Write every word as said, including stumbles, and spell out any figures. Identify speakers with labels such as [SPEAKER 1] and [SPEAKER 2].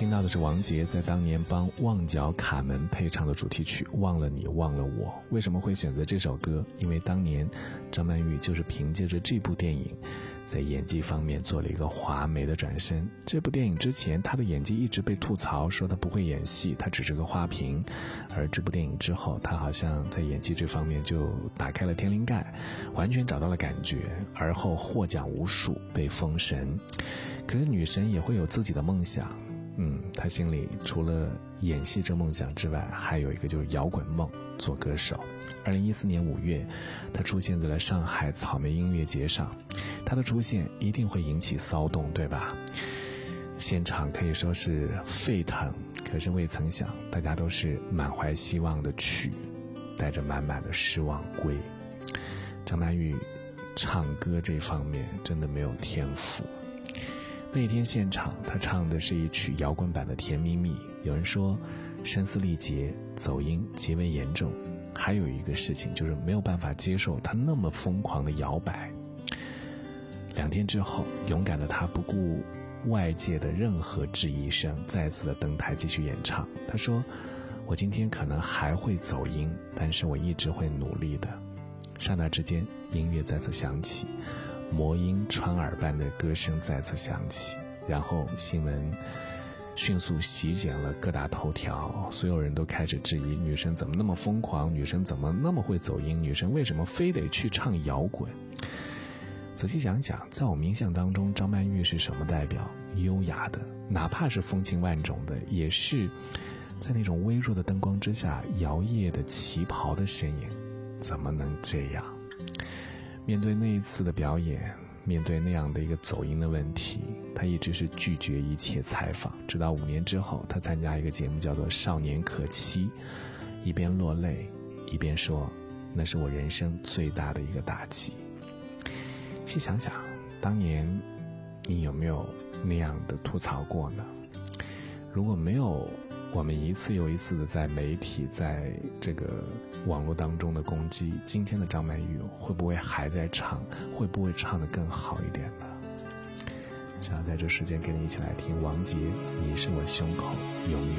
[SPEAKER 1] 听到的是王杰在当年帮《旺角卡门》配唱的主题曲《忘了你忘了我》。为什么会选择这首歌？因为当年张曼玉就是凭借着这部电影在演技方面做了一个华美的转身。这部电影之前她的演技一直被吐槽，说她不会演戏，她只是个花瓶。而这部电影之后，她好像在演技这方面就打开了天灵盖，完全找到了感觉，而后获奖无数，被封神。可是女神也会有自己的梦想，嗯，她心里除了演戏这梦想之外，还有一个就是摇滚梦，做歌手。二零一四年五月，她出现在了上海草莓音乐节上，她的出现一定会引起骚动，对吧？现场可以说是沸腾，可是未曾想，大家都是满怀希望的去，带着满满的失望归。张曼玉唱歌这方面真的没有天赋。那天现场她唱的是一曲摇滚版的《甜蜜蜜》，有人说声嘶力竭，走音极为严重，还有一个事情就是没有办法接受她那么疯狂的摇摆。两天之后，勇敢的她不顾外界的任何质疑声，再次的登台继续演唱。她说，我今天可能还会走音，但是我一直会努力的。刹那之间，音乐再次响起，魔音穿耳般的歌声再次响起，然后新闻迅速席卷了各大头条，所有人都开始质疑女神怎么那么疯狂，女神怎么那么会走音，女神为什么非得去唱摇滚。仔细想想，在我们印象当中，张曼玉是什么代表？优雅的，哪怕是风情万种的，也是在那种微弱的灯光之下摇曳的旗袍的身影，怎么能这样？面对那一次的表演，面对那样的一个走音的问题，他一直是拒绝一切采访，直到五年之后，他参加一个节目叫做《少年可期》，一边落泪一边说，那是我人生最大的一个打击。细想想，当年你有没有那样的吐槽过呢？如果没有我们一次又一次的在媒体在这个网络当中的攻击，今天的张曼玉会不会还在唱，会不会唱得更好一点呢？想要在这时间跟你一起来听王杰，你是我胸口永远